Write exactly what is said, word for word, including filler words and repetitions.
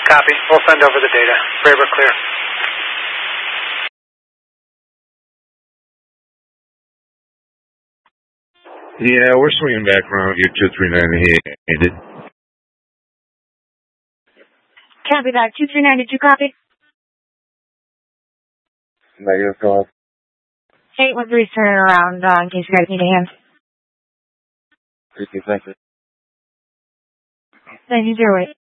Copy. We'll send over the data. Braver clear. Yeah, we're swinging back around here, two three nine eight. Copy that. two three nine, did you copy? Negative, go ahead. eight one three, turning around uh, in case you guys need a hand. Thank you, thank you. Thank you, zero eight.